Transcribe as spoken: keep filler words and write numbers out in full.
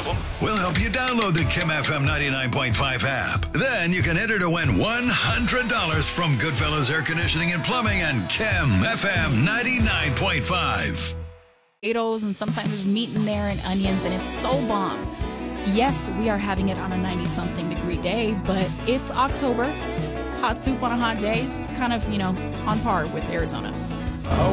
problem? We'll help you download the Kim F M ninety-nine point five app. Then you can enter to win one hundred dollars from Goodfellas Air Conditioning and Plumbing and Kim F M ninety-nine point five. Potatoes, and sometimes there's meat in there and onions, and it's so bomb. Yes, we are having it on a ninety-something degree day, but it's October. Hot soup on a hot day, it's kind of, you know, on par with Arizona.